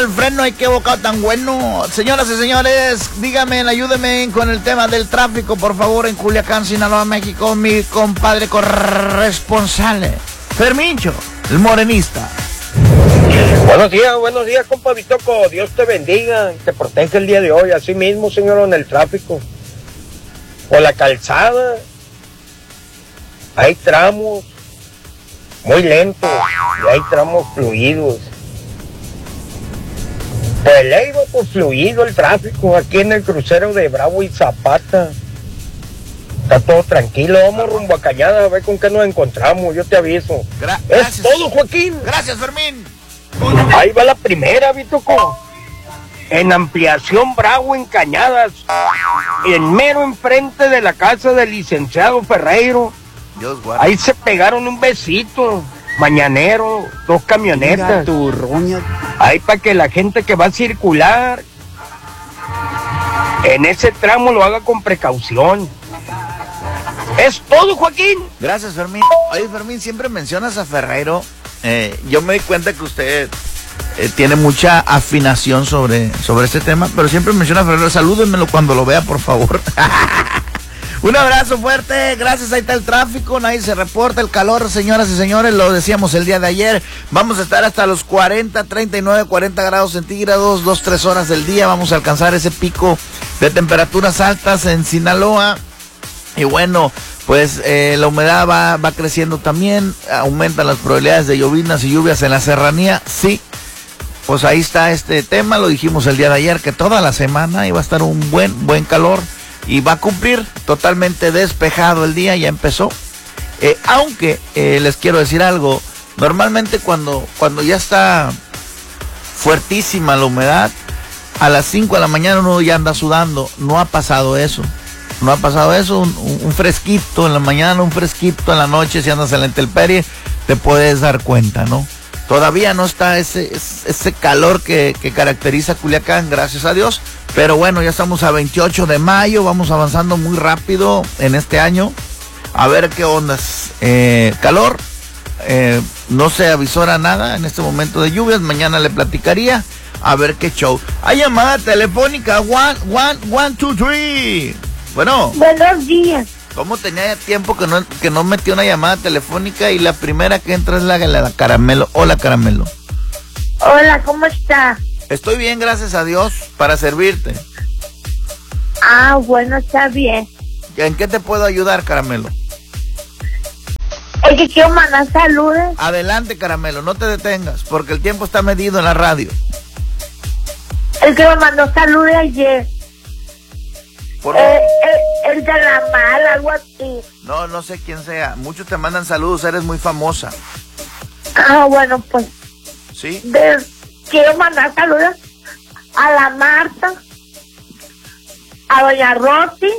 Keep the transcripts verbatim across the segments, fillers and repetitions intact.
el freno, ay, qué bocado tan bueno. Señoras y señores, díganme, ayúdenme con el tema del tráfico, por favor, en Culiacán, Sinaloa, México, mi compadre corresponsal, Fermincho, el morenista. Buenos días, buenos días, compa Bitoco. Dios te bendiga, te protege el día de hoy. Así mismo, señor, en el tráfico. Por la calzada, hay tramos muy lentos y hay tramos fluidos. Pues le iba por fluido el tráfico aquí en el crucero de Bravo y Zapata. Está todo tranquilo, vamos rumbo a Cañada a ver con qué nos encontramos, yo te aviso. Gra- es gracias. todo, Joaquín. Gracias, Fermín. Ahí va la primera, Bitoco. En ampliación Bravo en Cañadas, en mero enfrente de la casa del licenciado Ferreiro. Dios guarda. Ahí se pegaron un besito mañanero, dos camionetas. Ahí para que la gente que va a circular en ese tramo lo haga con precaución. Es todo, Joaquín. Gracias, Fermín. Oye, Fermín, siempre mencionas a Ferreiro. Eh, yo me di cuenta que usted eh, tiene mucha afinación sobre, sobre este tema, pero siempre menciona a Ferreiro. Salúdenmelo cuando lo vea, por favor. Un abrazo fuerte, gracias, ahí está el tráfico, nadie se reporta, el calor, señoras y señores, lo decíamos el día de ayer, vamos a estar hasta los cuarenta, treinta y nueve, cuarenta grados centígrados, dos, tres horas del día, vamos a alcanzar ese pico de temperaturas altas en Sinaloa, y bueno, pues eh, la humedad va, va creciendo también, aumentan las probabilidades de llovinas y lluvias en la serranía, sí, pues ahí está este tema, lo dijimos el día de ayer, que toda la semana iba a estar un buen, buen calor, y va a cumplir, totalmente despejado el día, ya empezó. Eh, aunque eh, les quiero decir algo, normalmente cuando, cuando ya está fuertísima la humedad, a las cinco de la mañana uno ya anda sudando. No ha pasado eso. No ha pasado eso, un, un fresquito en la mañana, un fresquito en la noche, si andas en la intemperie, te puedes dar cuenta, ¿no? Todavía no está ese, ese calor que, que caracteriza Culiacán, gracias a Dios. Pero bueno, ya estamos a veintiocho de mayo, vamos avanzando muy rápido en este año. A ver qué ondas. Eh, calor, eh, no se avisora nada en este momento de lluvias, mañana le platicaría. A ver qué show. Hay llamada telefónica, one, one, one, two, three. Bueno. Buenos días. ¿Cómo tenía tiempo que no, que no metió una llamada telefónica y la primera que entra es la, la, la Caramelo? Hola, Caramelo. Hola, ¿cómo está? Estoy bien, gracias a Dios, para servirte. Ah, bueno, está bien. ¿En qué te puedo ayudar, Caramelo? Es que quiero mandar saludos. Adelante, Caramelo, no te detengas, porque el tiempo está medido en la radio. El que me mandó saludos ayer. Por... Eh, el, el de la mala, algo así. No, no sé quién sea. Muchos te mandan saludos, eres muy famosa. Ah, bueno, pues. ¿Sí? De, quiero mandar saludos a la Marta, a doña Rosy,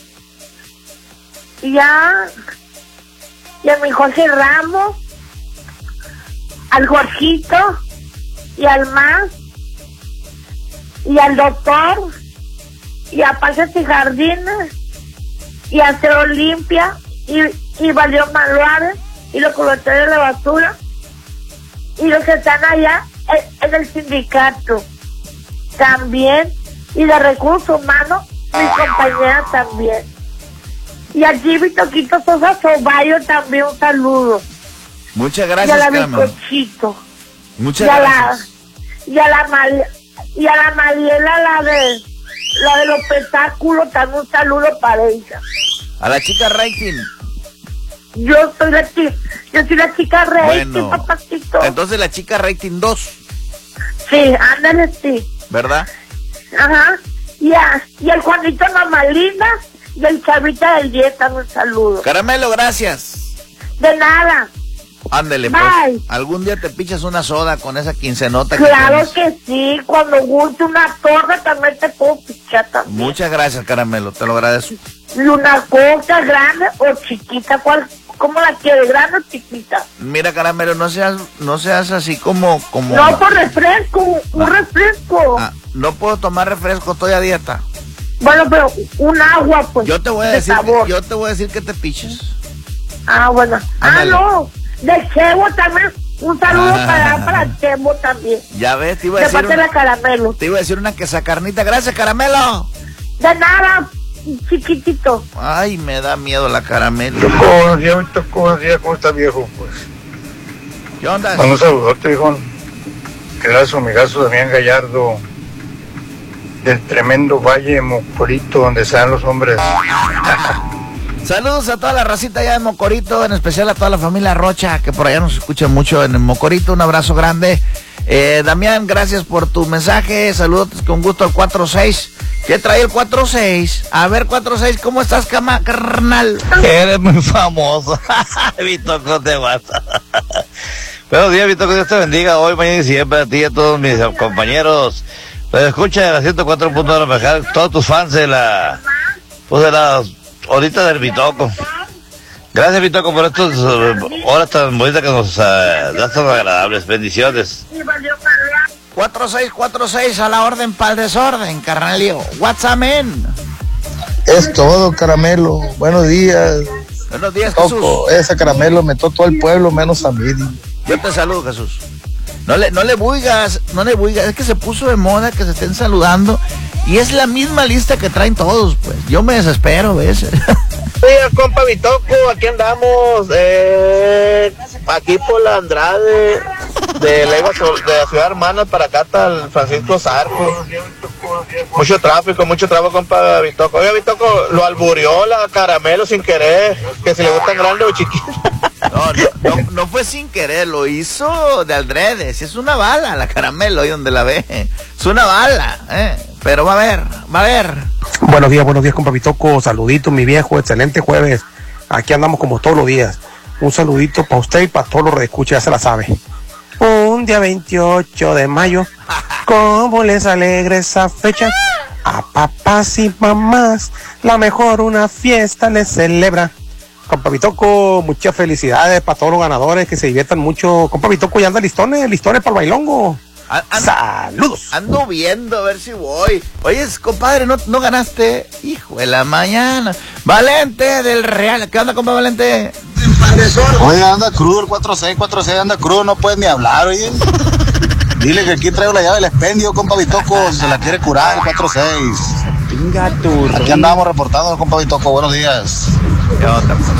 y a, y a mi José Ramos, al Jorgito, y al Más, y al doctor, y a Pases y Jardines, y a Cero Limpia, y, y Valió Manuales, y los colectores de la basura, y los que están allá en, en el sindicato también, y de recursos humanos, mi compañera también. Y a Jimmy Toquito Sosa Sobayo también un saludo. Muchas gracias, y a la Caramelo. Bizcochito. Muchas y a gracias. La, y a la Mari, y a la Mariela, la de la de los espectáculos, también un saludo para ella. A la chica rating. Yo soy la chica, yo soy la chica rating, Bueno, papacito. entonces la chica rating dos, Sí, ándale, sí. ¿verdad? Ajá. Y, a, y el Juanito Mamalina y el Chavita del Dieta, un saludo. Caramelo, gracias. De nada. Ándele, Bye. pues. Algún día te pichas una soda con esa quincenota que Claro tienes. que sí, cuando guste una torta también te puedo pichar también. Muchas gracias, Caramelo, te lo agradezco. Y una coca grande o chiquita, ¿cuál? ¿Cómo la quieres? ¿Grande o chiquita? Mira, Caramelo, no seas, no seas así como, como. No, por refresco, un Ah. refresco. Ah, no puedo tomar refresco, estoy a dieta. Bueno, pero un agua, pues. Yo te voy a de decir, sabor. yo te voy a decir que te piches. Ah, bueno. Ándale. Ah, no. De cebo también, Un saludo ah, para, para Chemo también. Ya ves, te iba a de decir. De parte una, de la Caramelo. Te iba a decir una quesacarnita. Gracias, Caramelo. De nada, chiquitito. Ay, me da miedo la Caramelo. Tocó, buenos días, me tocó, buenos días, ¿cómo está, viejo? Pues. ¿Qué onda? Un saludote, hijo. Que era su amigazo Damián Gallardo, del tremendo Valle de Mocorito, donde sean los hombres. Saludos a toda la racita allá de Mocorito, en especial a toda la familia Rocha, que por allá nos escucha mucho en Mocorito. Un abrazo grande. Eh, Damián, gracias por tu mensaje. Saludos con gusto al cuatro seis. ¿Qué trae el cuatro seis? A ver, cuatro seis, ¿cómo estás, cama, carnal? Eres muy famoso. Vitoco, te vas. Buenos días, Vitoco, Dios te bendiga hoy, mañana y siempre, a ti y a todos mis compañeros. Pues escucha de la ciento cuatro punto uno, todos tus fans de la, pues de la horita del Vitoco. Gracias, Vitoco, por estas uh, horas tan bonitas que nos uh, das tan agradables. Bendiciones. cuatro seis cuatro seis a la orden para el desorden, carnalío. What's amen? Es todo, Caramelo. Buenos días. Buenos días, Toco, Jesús. Esa Caramelo metió todo el pueblo menos a mí. Yo te saludo, Jesús. No le, no le buigas, no le buigas. Es que se puso de moda que se estén saludando. Y es la misma lista que traen todos, pues. Yo me desespero, ¿ves? Días, compa Vitoco, aquí andamos, eh, aquí por la Andrade, de la, de la Ciudad Hermana para acá hasta el Francisco Zarco. Mucho tráfico, mucho tráfico, compa Vitoco. Oye, Vitoco, lo alburió la Caramelo sin querer, que si le gustan grandes o chiquitos. No, no, no, no fue sin querer, lo hizo de aldrede. Si es una bala la Caramelo, ahí donde la ve. Es una bala, ¿eh? Pero va a ver, va a ver. Buenos días, buenos días, compa Vitoco. Saluditos, mi viejo. Excelente jueves. Aquí andamos como todos los días. Un saludito para usted y para todos los que escucha, ya se la sabe. Un día veintiocho de mayo. ¿Cómo les alegra esa fecha? A papás y mamás, la mejor una fiesta les celebra. Compa Vitoco, muchas felicidades para todos los ganadores, que se diviertan mucho. Compa Vitoco, ya anda listones, listones para el bailongo. Ando, Saludos. Ando viendo a ver si voy. Oye, compadre, ¿no, no ganaste? Hijo de la mañana. Valente del Real. ¿Qué onda, compa Valente? Oye, anda crudo el cuatro seis, cuatro seis, anda crudo, no puedes ni hablar, oye. Dile que aquí traigo la llave del expendio, compa Vitoco, se la quiere curar el cuatro seis. Aquí andamos reportando, compa Vitoco, buenos días. ¿Qué onda, pues?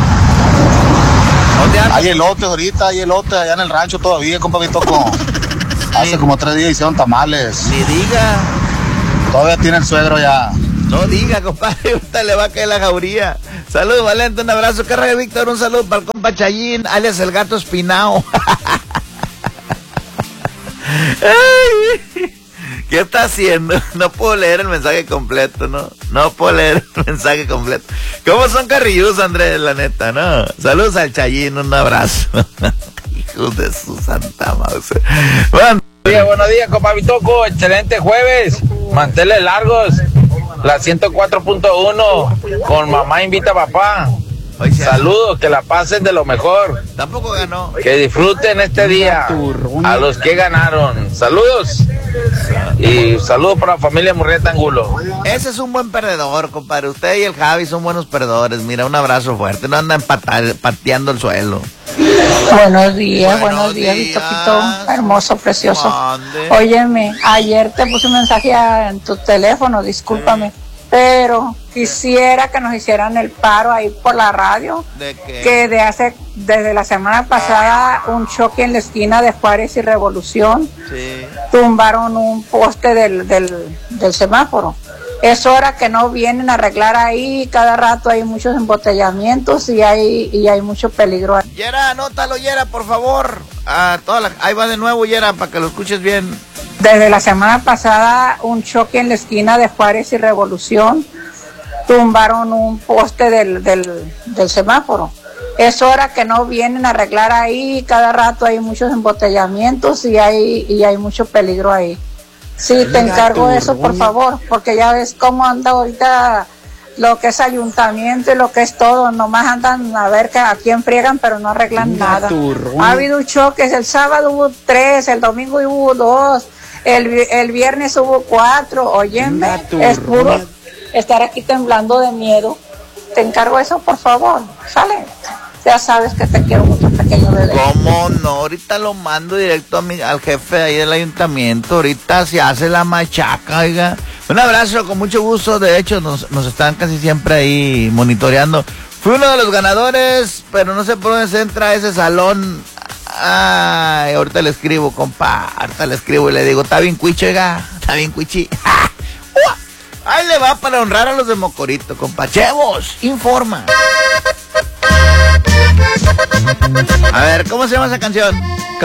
Hay elotes ahorita, hay elotes allá en el rancho todavía, compa Vitoco. Hace como tres días hicieron tamales. Ni diga. Todavía tiene el suegro ya. No diga, compadre, ahorita le va a caer la jauría. Saludos, Valente, un abrazo. Carrera Víctor, un saludo para el compa Chayín, alias el gato espinao. Ay, ¿qué está haciendo? No puedo leer el mensaje completo, ¿no? No puedo leer el mensaje completo. ¿Cómo son carrillos, Andrés, la neta, no? Saludos al Chayín, un abrazo. Hijos de su santa mouse. Bueno. Buenos días, buenos días, compa Vitoco. Excelente jueves. Manteles largos. La ciento cuatro punto uno. Con mamá invita a papá. Saludos, que la pasen de lo mejor. Tampoco ganó. Que disfruten este día. A los que ganaron. Saludos. Y saludos para la familia Murrieta Angulo. Ese es un buen perdedor, compadre. Usted y el Javi son buenos perdedores. Mira, un abrazo fuerte. No andan patar, pateando el suelo. Buenos días, buenos, buenos días, días. Vitoquito, hermoso, precioso. Mande. Óyeme, ayer te puse un mensaje en tu teléfono, discúlpame, pero quisiera que nos hicieran el paro ahí por la radio. ¿De qué? Que de hace, desde la semana pasada, un choque en la esquina de Juárez y Revolución, Sí. tumbaron un poste del, del, del semáforo. Es hora que no vienen a arreglar ahí, cada rato hay muchos embotellamientos y hay y hay mucho peligro. Yera, anótalo, Yera, por favor. Ah, toda la... Ahí va de nuevo, Yera, para que lo escuches bien. Desde la semana pasada, un choque en la esquina de Juárez y Revolución, tumbaron un poste del, del, del semáforo. Es hora que no vienen a arreglar ahí, cada rato hay muchos embotellamientos y hay y hay mucho peligro ahí. Sí, te encargo eso, por favor, porque ya ves cómo anda ahorita lo que es ayuntamiento y lo que es todo. Nomás andan a ver que a quién friegan, pero no arreglan nada. Ha habido choques, el sábado hubo tres, el domingo hubo dos, el, el viernes hubo cuatro. Óyeme, es puro estar aquí temblando de miedo. Te encargo eso, por favor, sale. Ya sabes que te quiero mucho. pequeño bebé. ¿Cómo no? Ahorita lo mando directo a mi, al jefe ahí del ayuntamiento. Ahorita se hace la machaca, oiga. Un abrazo, con mucho gusto. De hecho, nos, nos están casi siempre ahí monitoreando. Fui uno de los ganadores, pero no sé por dónde se entra a ese salón. Ay, ahorita le escribo, compa. Ahorita le escribo y le digo, está bien cuicho, oiga. Está bien cuichi. Ahí le va para honrar a los de Mocorito, compa. Chevos, informa. A ver, ¿cómo se llama esa canción?